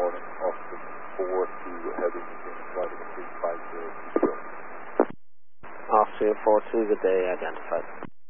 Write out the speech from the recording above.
morning, Austin 42 heading in driving 350 East Hill. Austria 42, good day, identified.